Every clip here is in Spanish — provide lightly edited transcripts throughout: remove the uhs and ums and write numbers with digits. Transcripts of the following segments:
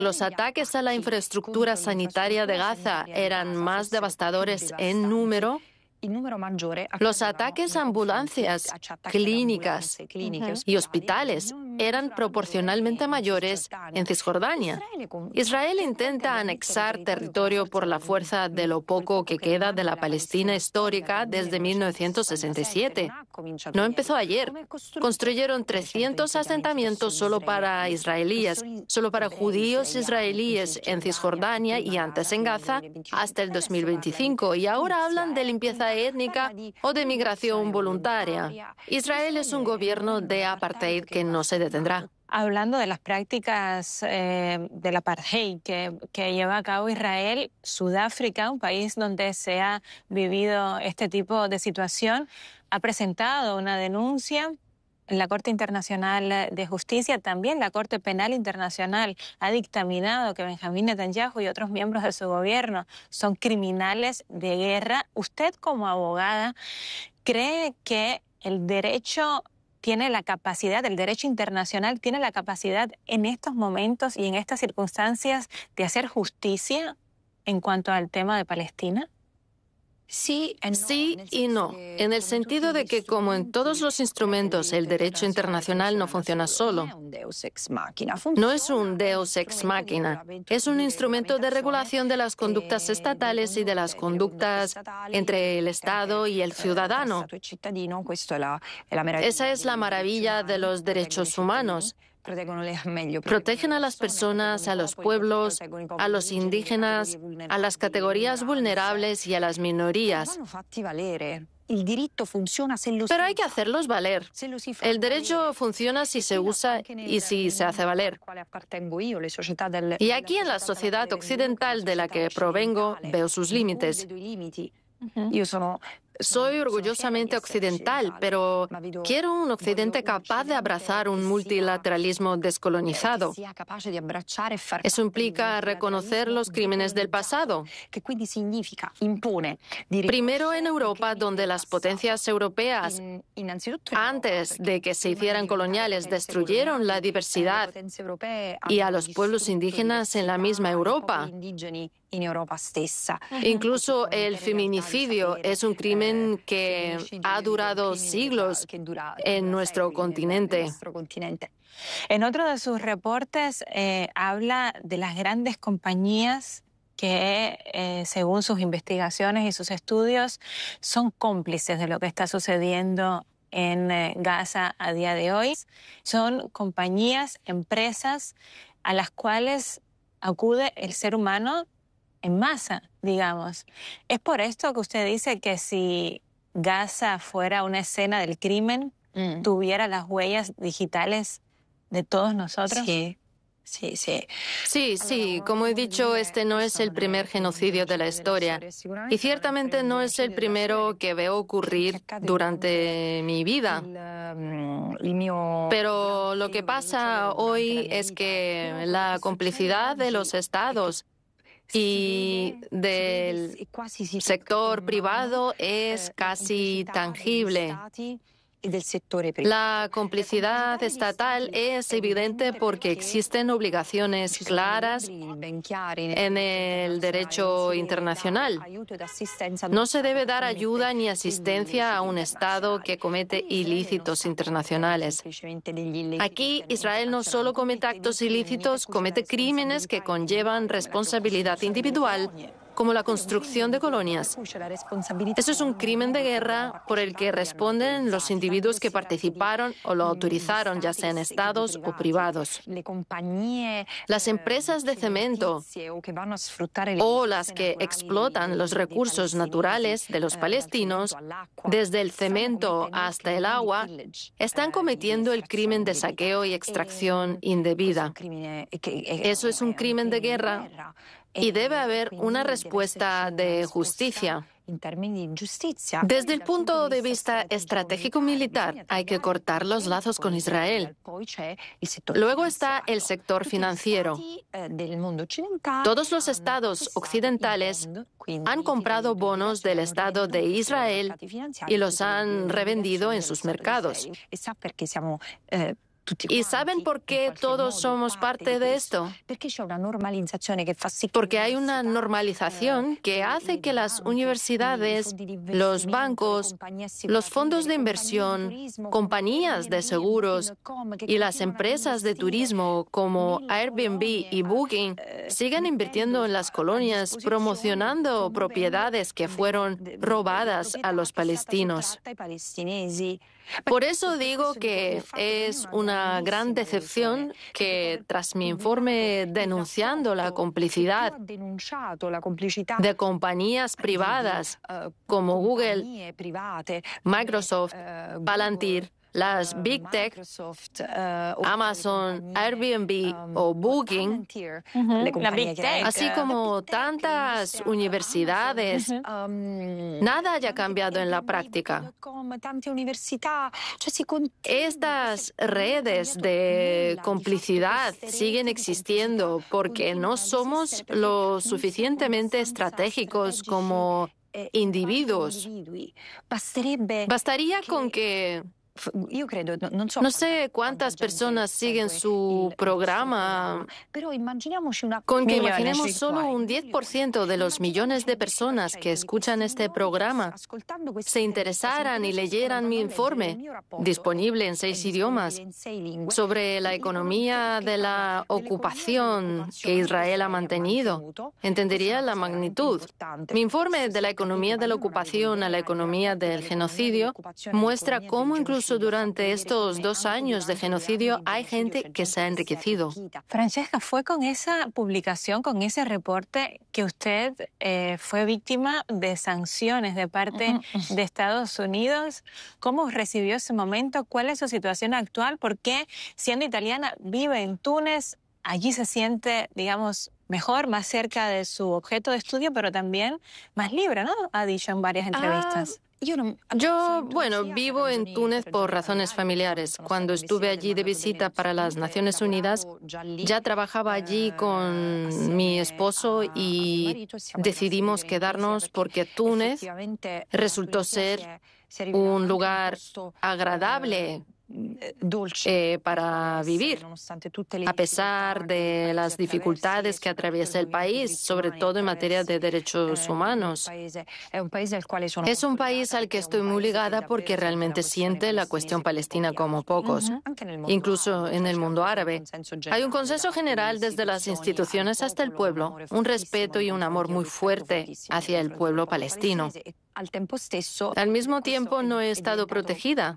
Los ataques a la infraestructura sanitaria de Gaza eran más devastadores en número. Los ataques a ambulancias, clínicas y hospitales eran proporcionalmente mayores en Cisjordania. Israel intenta anexar territorio por la fuerza de lo poco que queda de la Palestina histórica desde 1967. No empezó ayer. Construyeron 300 asentamientos solo para israelíes, solo para judíos israelíes en Cisjordania y antes en Gaza hasta el 2025. Y ahora hablan de limpieza étnica o de migración voluntaria. Israel es un gobierno de apartheid que no se detendrá. Hablando de las prácticas del apartheid que lleva a cabo Israel, Sudáfrica, un país donde se ha vivido este tipo de situación, ha presentado una denuncia en la Corte Internacional de Justicia. También la Corte Penal Internacional ha dictaminado que Benjamín Netanyahu y otros miembros de su gobierno son criminales de guerra. Usted, como abogada, ¿cree que el derecho internacional tiene la capacidad en estos momentos y en estas circunstancias de hacer justicia en cuanto al tema de Palestina? Sí y no, en el sentido de que, como en todos los instrumentos, el derecho internacional no funciona solo. No es un deus ex machina, es un instrumento de regulación de las conductas estatales y de las conductas entre el Estado y el ciudadano. Esa es la maravilla de los derechos humanos. Protegen a las personas, a los pueblos, a los indígenas, a las categorías vulnerables y a las minorías. Pero hay que hacerlos valer. El derecho funciona si se usa y si se hace valer. Y aquí en la sociedad occidental de la que provengo veo sus límites. Soy orgullosamente occidental, pero quiero un Occidente capaz de abrazar un multilateralismo descolonizado. Eso implica reconocer los crímenes del pasado. Primero en Europa, donde las potencias europeas, antes de que se hicieran coloniales, destruyeron la diversidad y a los pueblos indígenas en la misma Europa. Incluso el feminicidio es un crimen que ha durado siglos en nuestro continente. En otro de sus reportes habla de las grandes compañías que, según sus investigaciones y sus estudios, son cómplices de lo que está sucediendo en Gaza a día de hoy. Son compañías, empresas a las cuales acude el ser humano en masa, digamos. ¿Es por esto que usted dice que si Gaza fuera una escena del crimen, tuviera las huellas digitales de todos nosotros? Sí, como he dicho, este no es el primer genocidio de la historia y ciertamente no es el primero que veo ocurrir durante mi vida. Pero lo que pasa hoy es que la complicidad de los estados y del sector privado es casi tangible. La complicidad estatal es evidente porque existen obligaciones claras en el derecho internacional. No se debe dar ayuda ni asistencia a un Estado que comete ilícitos internacionales. Aquí, Israel no solo comete actos ilícitos, comete crímenes que conllevan responsabilidad individual, como la construcción de colonias. Eso es un crimen de guerra por el que responden los individuos que participaron o lo autorizaron, ya sean estados o privados. Las empresas de cemento o las que explotan los recursos naturales de los palestinos, desde el cemento hasta el agua, están cometiendo el crimen de saqueo y extracción indebida. Eso es un crimen de guerra. Y debe haber una respuesta de justicia. Desde el punto de vista estratégico-militar, hay que cortar los lazos con Israel. Luego está el sector financiero. Todos los estados occidentales han comprado bonos del Estado de Israel y los han revendido en sus mercados. ¿Y saben por qué todos somos parte de esto? Porque hay una normalización que hace que las universidades, los bancos, los fondos de inversión, compañías de seguros y las empresas de turismo como Airbnb y Booking sigan invirtiendo en las colonias, promocionando propiedades que fueron robadas a los palestinos. Por eso digo que es una gran decepción que, tras mi informe denunciando la complicidad de compañías privadas como Google, Microsoft, Palantir, las Big Tech, Amazon, Airbnb o Booking, La Big Tech. así como tantas universidades, nada haya cambiado en la práctica. Estas redes de complicidad siguen existiendo porque no somos lo suficientemente estratégicos como individuos. Bastaría con que no sé cuántas personas siguen su programa, con que imaginemos solo un 10% de los millones de personas que escuchan este programa se interesaran y leyeran mi informe, disponible en 6 idiomas, sobre la economía de la ocupación que Israel ha mantenido. Entendería la magnitud. Mi informe de la economía de la ocupación a la economía del genocidio muestra cómo incluso durante estos 2 años de genocidio hay gente que se ha enriquecido. Francesca, fue con esa publicación, con ese reporte, que usted fue víctima de sanciones de parte de Estados Unidos. ¿Cómo recibió ese momento? ¿Cuál es su situación actual? ¿Por qué, siendo italiana, vive en Túnez? Allí se siente, digamos, mejor, más cerca de su objeto de estudio, pero también más libre, ¿no? Ha dicho en varias entrevistas. Yo, vivo en Túnez por razones familiares. Cuando estuve allí de visita para las Naciones Unidas, ya trabajaba allí con mi esposo y decidimos quedarnos porque Túnez resultó ser un lugar agradable para vivir, a pesar de las dificultades que atraviesa el país, sobre todo en materia de derechos humanos. Es un país al que estoy muy ligada porque realmente siente la cuestión palestina como pocos, incluso en el mundo árabe. Hay un consenso general desde las instituciones hasta el pueblo, un respeto y un amor muy fuerte hacia el pueblo palestino. Al mismo tiempo, no he estado protegida.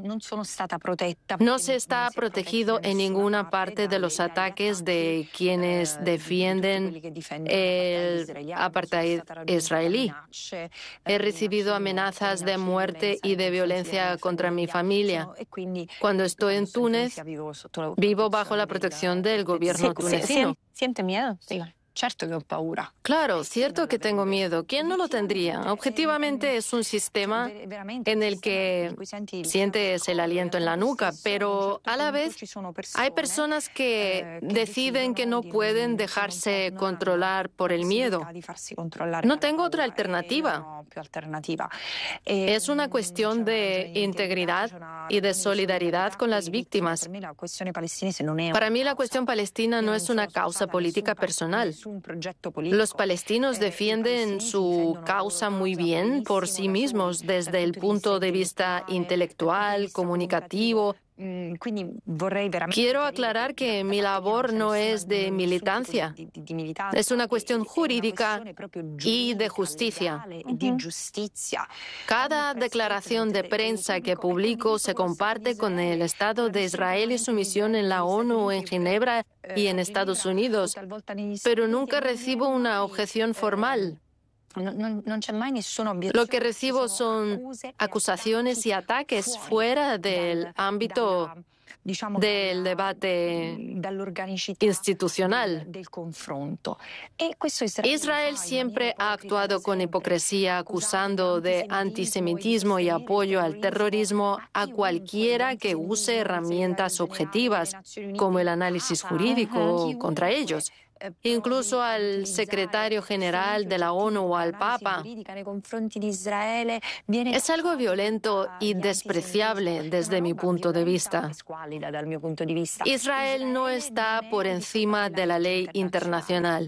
No se está protegido en ninguna parte de los ataques de quienes defienden el apartheid israelí. He recibido amenazas de muerte y de violencia contra mi familia. Cuando estoy en Túnez, vivo bajo la protección del gobierno tunecino. ¿Siente miedo? Digo. Claro, cierto que tengo miedo. ¿Quién no lo tendría? Objetivamente es un sistema en el que sientes el aliento en la nuca, pero a la vez hay personas que deciden que no pueden dejarse controlar por el miedo. No tengo otra alternativa. Es una cuestión de integridad y de solidaridad con las víctimas. Para mí la cuestión palestina no es una causa política personal. Los palestinos defienden su causa muy bien por sí mismos desde el punto de vista intelectual, comunicativo. Quiero aclarar que mi labor no es de militancia, es una cuestión jurídica y de justicia. Cada declaración de prensa que publico se comparte con el Estado de Israel y su misión en la ONU, en Ginebra y en Estados Unidos, pero nunca recibo una objeción formal. Lo que recibo son acusaciones y ataques fuera del ámbito del debate institucional. Israel siempre ha actuado con hipocresía, acusando de antisemitismo y apoyo al terrorismo a cualquiera que use herramientas objetivas, como el análisis jurídico, contra ellos. incluso al secretario general de la ONU o al Papa. Es algo violento y despreciable desde mi punto de vista. Israel no está por encima de la ley internacional.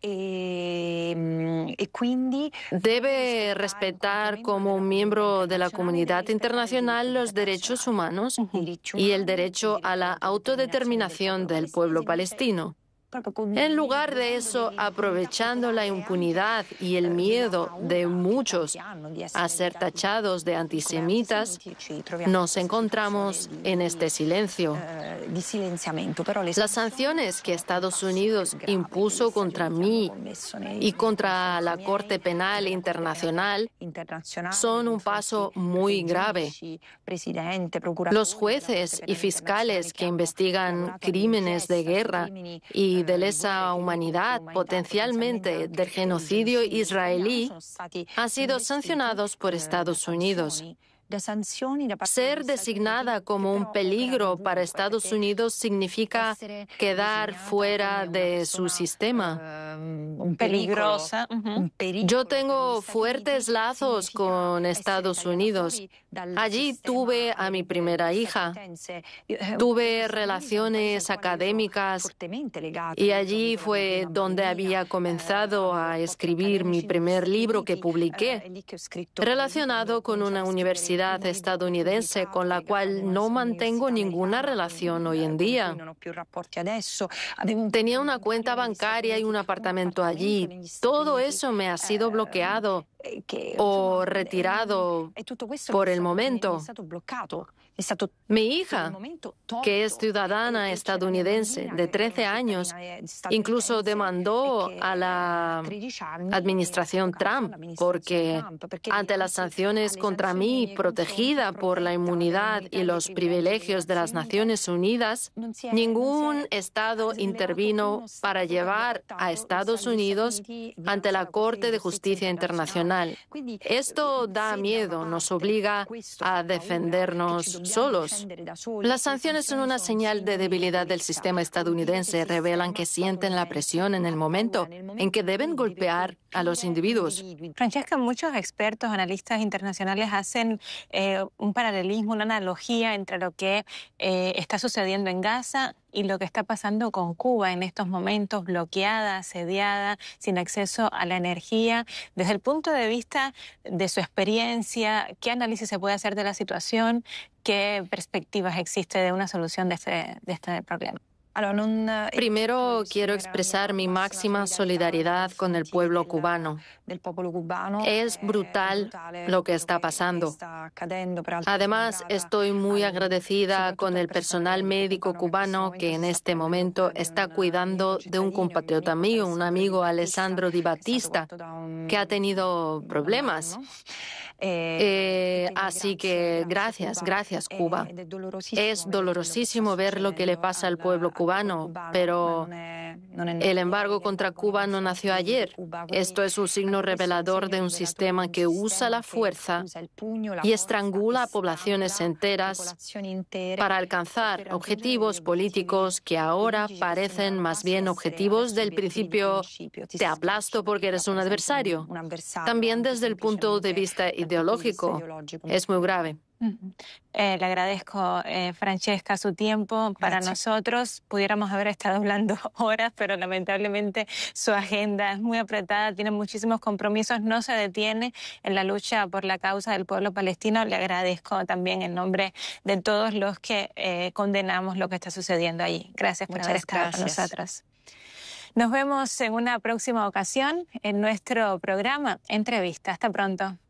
Debe respetar como un miembro de la comunidad internacional los derechos humanos y el derecho a la autodeterminación del pueblo palestino. En lugar de eso, aprovechando la impunidad y el miedo de muchos a ser tachados de antisemitas, nos encontramos en este silencio. Las sanciones que Estados Unidos impuso contra mí y contra la Corte Penal Internacional son un paso muy grave. Los jueces y fiscales que investigan crímenes de guerra y de lesa humanidad, potencialmente del genocidio israelí, han sido sancionados por Estados Unidos. Ser designada como un peligro para Estados Unidos significa quedar fuera de su sistema. Peligrosa. Yo tengo fuertes lazos con Estados Unidos. Allí tuve a mi primera hija. Tuve relaciones académicas y allí fue donde había comenzado a escribir mi primer libro que publiqué, relacionado con una universidad estadounidense con la cual no mantengo ninguna relación hoy en día. Tenía una cuenta bancaria y un apartamento allí. Todo eso me ha sido bloqueado o retirado por el momento. Mi hija, que es ciudadana estadounidense de 13 años, incluso demandó a la administración Trump porque ante las sanciones contra mí, protegida por la inmunidad y los privilegios de las Naciones Unidas, ningún Estado intervino para llevar a Estados Unidos ante la Corte de Justicia Internacional. Esto da miedo, nos obliga a defendernos solos. Las sanciones son una señal de debilidad del sistema estadounidense. Revelan que sienten la presión en el momento en que deben golpear a los individuos. Francesca, muchos expertos, analistas internacionales hacen un paralelismo, una analogía entre lo que está sucediendo en Gaza y lo que está pasando con Cuba en estos momentos, bloqueada, asediada, sin acceso a la energía. Desde el punto de vista de su experiencia, ¿qué análisis se puede hacer de la situación? ¿Qué perspectivas existe de una solución de este problema? Primero, quiero expresar mi máxima solidaridad con el pueblo cubano. Es brutal lo que está pasando. Además, estoy muy agradecida con el personal médico cubano que en este momento está cuidando de un compatriota mío, un amigo, Alessandro Di Battista, que ha tenido problemas. Así que gracias, Cuba. Es dolorosísimo ver lo que le pasa al pueblo cubano, pero el embargo contra Cuba no nació ayer. Esto es un signo revelador de un sistema que usa la fuerza y estrangula a poblaciones enteras para alcanzar objetivos políticos que ahora parecen más bien objetivos del principio te aplasto porque eres un adversario. También desde el punto de vista ideológico es muy grave. Le agradezco, Francesca, su tiempo. Para nosotros pudiéramos haber estado hablando horas, pero lamentablemente su agenda es muy apretada, tiene muchísimos compromisos, no se detiene en la lucha por la causa del pueblo palestino. Le agradezco también en nombre de todos los que condenamos lo que está sucediendo allí. Gracias por haber estado con nosotros. Nos vemos en una próxima ocasión en nuestro programa Entrevista. Hasta pronto.